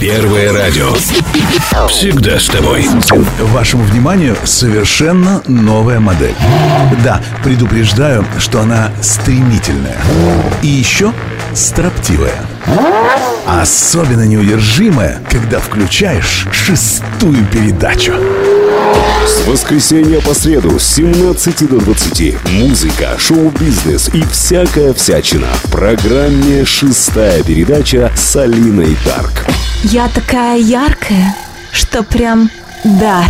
Первое радио. Всегда с тобой. Вашему вниманию совершенно новая модель. Да, предупреждаю, что она стремительная. И еще строптивая. Особенно неудержимая, когда включаешь 6-ю передачу. С воскресенья по среду с 17 до 20. Музыка, шоу-бизнес и всякая всячина. В программе «6-я передача» с Алиной Дарк. Я такая яркая, что прям дар.